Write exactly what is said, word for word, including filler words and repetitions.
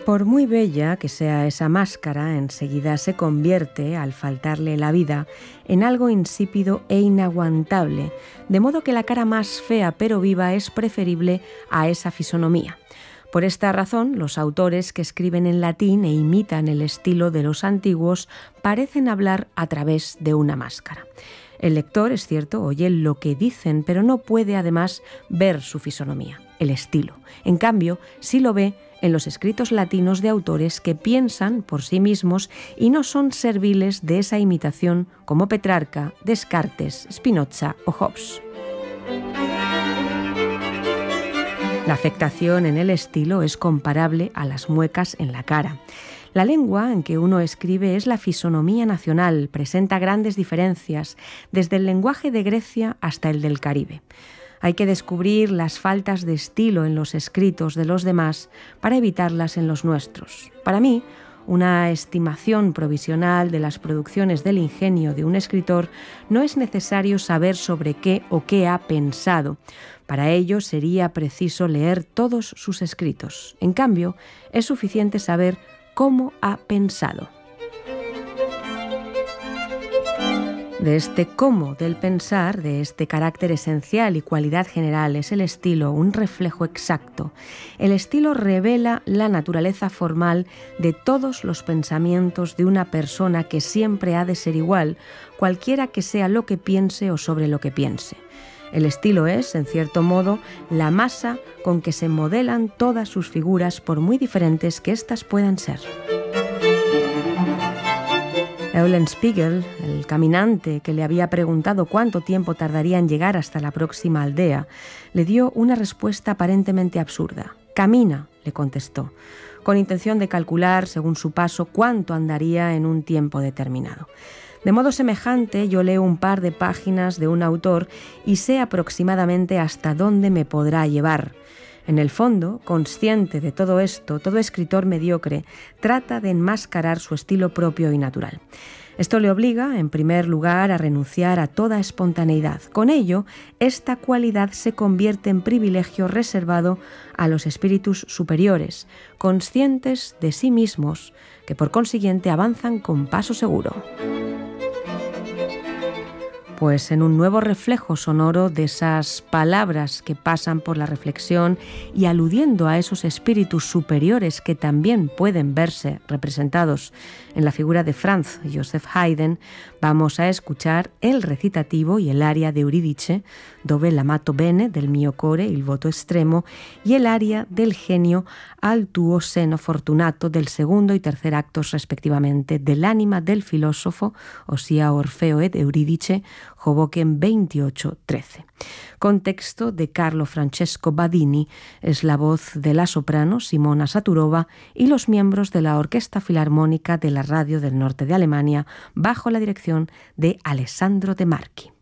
Por muy bella que sea esa máscara, enseguida se convierte, al faltarle la vida, en algo insípido e inaguantable, de modo que la cara más fea pero viva es preferible a esa fisonomía. Por esta razón, los autores que escriben en latín e imitan el estilo de los antiguos parecen hablar a través de una máscara. El lector, es cierto, oye lo que dicen, pero no puede además ver su fisonomía, el estilo. En cambio, sí lo ve en los escritos latinos de autores que piensan por sí mismos y no son serviles de esa imitación como Petrarca, Descartes, Spinoza o Hobbes. La afectación en el estilo es comparable a las muecas en la cara. La lengua en que uno escribe es la fisonomía nacional, presenta grandes diferencias, desde el lenguaje de Grecia hasta el del Caribe. Hay que descubrir las faltas de estilo en los escritos de los demás para evitarlas en los nuestros. Para mí, una estimación provisional de las producciones del ingenio de un escritor no es necesario saber sobre qué o qué ha pensado. Para ello sería preciso leer todos sus escritos. En cambio, es suficiente saber cómo ha pensado. De este cómo del pensar, de este carácter esencial y cualidad general, es el estilo un reflejo exacto. El estilo revela la naturaleza formal de todos los pensamientos de una persona que siempre ha de ser igual, cualquiera que sea lo que piense o sobre lo que piense. El estilo es, en cierto modo, la masa con que se modelan todas sus figuras, por muy diferentes que éstas puedan ser. Eulenspiegel, el caminante que le había preguntado cuánto tiempo tardaría en llegar hasta la próxima aldea, le dio una respuesta aparentemente absurda. «Camina», le contestó, con intención de calcular, según su paso, cuánto andaría en un tiempo determinado. De modo semejante, yo leo un par de páginas de un autor y sé aproximadamente hasta dónde me podrá llevar. En el fondo, consciente de todo esto, todo escritor mediocre trata de enmascarar su estilo propio y natural. Esto le obliga, en primer lugar, a renunciar a toda espontaneidad. Con ello, esta cualidad se convierte en privilegio reservado a los espíritus superiores, conscientes de sí mismos, que por consiguiente avanzan con paso seguro. Pues en un nuevo reflejo sonoro de esas palabras que pasan por la reflexión y aludiendo a esos espíritus superiores que también pueden verse representados en la figura de Franz Joseph Haydn, vamos a escuchar el recitativo y el aria de Euridice, Dove l'amato bene del mio core il voto estremo, y el aria del genio al tuo seno fortunato del segundo y tercer actos respectivamente del ánima del filósofo, ossia Orfeo ed Euridice, Hoboken veintiocho trece. Contexto de Carlo Francesco Badini, es la voz de la soprano Simona Saturova y los miembros de la Orquesta Filarmónica de la Radio del Norte de Alemania bajo la dirección de Alessandro De Marchi.